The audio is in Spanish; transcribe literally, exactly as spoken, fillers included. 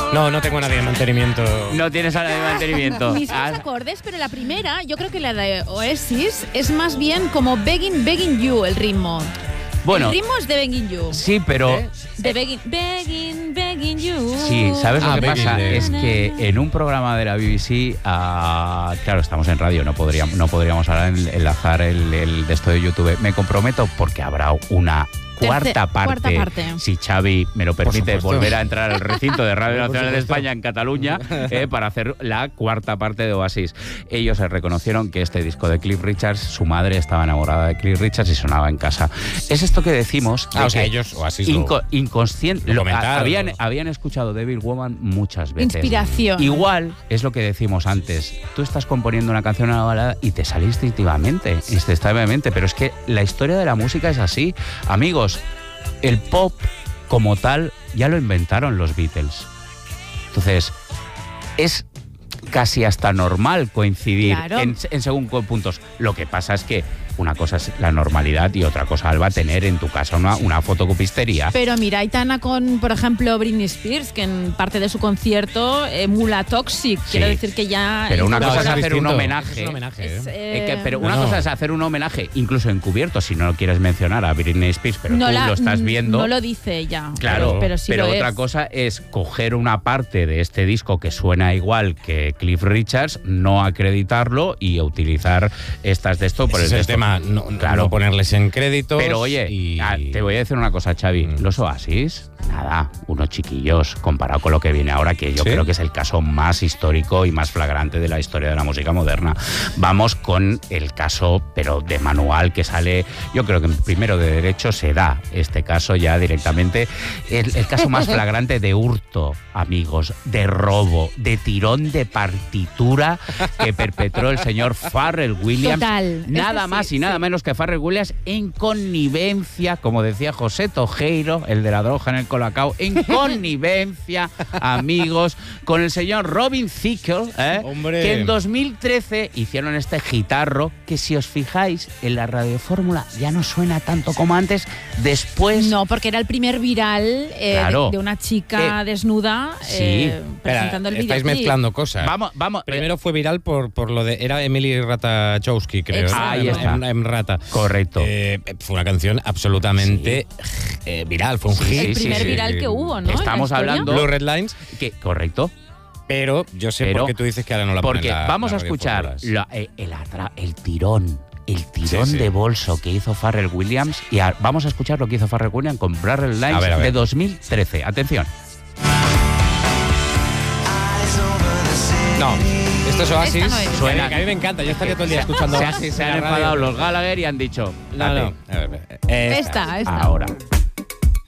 No, no tengo a nadie de mantenimiento. No tienes a nadie de mantenimiento. Mismos Ah, acordes, pero la primera, yo creo que la de Oasis es más bien como Begging, Begging You, el ritmo. Bueno, el ritmo es de Begging You. sí, pero... ¿Eh? De Begging, Begging, Begging You. Sí, ¿sabes lo Ah, que Begging pasa? de- Es que en un programa de la B B C, ah, claro, estamos en radio, no podríamos, no podríamos ahora en- enlazar el, el de esto de YouTube. Me comprometo porque habrá una cuarta Terce- parte, cuarta parte. si Xavi me lo permite, supuesto. volver a entrar al recinto de Radio Por Nacional de supuesto. España en Cataluña eh, para hacer la cuarta parte de Oasis. Ellos se reconocieron que este disco de Cliff Richards, su madre estaba enamorada de Cliff Richards y sonaba en casa. Es esto que decimos. de Ah, o sea, que ellos Oasis lo- inco- inconsciente. lo lo- comentaron. habían, habían escuchado Devil Woman muchas veces. Inspiración. Igual es lo que decimos antes. Tú estás componiendo una canción, una balada y te sale instintivamente, instintivamente. Pero es que la historia de la música es así. Amigos, el pop como tal ya lo inventaron los Beatles. Entonces, es casi hasta normal coincidir Claro. en, en según qué puntos. Lo que pasa es que una cosa es la normalidad y otra cosa, Alba, tener en tu casa una, una fotocopistería. Pero mira, Aitana con, por ejemplo, Britney Spears, que en parte de su concierto emula Toxic. Sí. Quiero decir que ya... Pero una No, cosa es eso es hacer un distinto. homenaje. Es un homenaje, Es, ¿eh? eh, Eh, que- pero una no. cosa es hacer un homenaje, incluso encubierto, si no lo quieres mencionar a Britney Spears, pero no tú la- lo estás viendo. No lo dice ella. Claro, pero, pero sí lo otra es. cosa es coger una parte de este disco que suena igual que Cliff Richards, no acreditarlo y utilizar estas de esto por Ese el es el texto. tema, no, Claro. no ponerles en créditos. Pero oye, y... ah, te voy a decir una cosa, Xavi. Mm. Los Oasis, nada, unos chiquillos comparado con lo que viene ahora, que yo ¿Sí? creo que es el caso más histórico y más flagrante de la historia de la música moderna. Vamos con el caso, pero de manual, que sale, yo creo que en primero de derecho se da este caso ya directamente. El, el caso más flagrante de hurto, amigos, de robo, de tirón de partitura que perpetró el señor Pharrell Williams. Total, Nada este sí, más y nada sí. menos que Pharrell Williams en connivencia, como decía José Tojeiro, el de la droga en el Colacao, en connivencia, amigos, con el señor Robin Thicke, ¿eh? Hombre. que en dos mil trece hicieron este guitarro que, si os fijáis, en la radiofórmula ya no suena tanto como antes. Después... No, porque era el primer viral eh, Claro. de, de una chica Eh, desnuda sí. eh, Espera, presentando el estáis videoclip. mezclando cosas. Vamos, vamos. Primero fue viral por, por lo de... Era Emily Ratajkowski, creo. Exacto. ¿no? Ahí En- está. En, en Rata. Correcto. Eh, fue una canción absolutamente eh, viral, fue un Sí, hit. sí, El sí, primer sí. viral que hubo, ¿no? En la Estamos historia. hablando- Blue Red Lines, que, correcto. pero yo sé Pero- por qué tú dices que ahora no la ponen Porque la- vamos a las escuchar radiofórmulas. la- eh, el, atra- el tirón, el tirón Sí, sí. de bolso que hizo Pharrell Williams, y a- vamos a escuchar lo que hizo Pharrell Williams con Blue Red Lines A ver, a ver. de dos mil trece. Atención. No, esto es Oasis. Esta no es. Suena- Que a mí me encanta, yo estaría todo el día escuchando Se, Oasis. se en han la radio. enfadado los Gallagher y han dicho, No, no. "Date". A ver, a ver. Esta. Esta, esta. Ahora.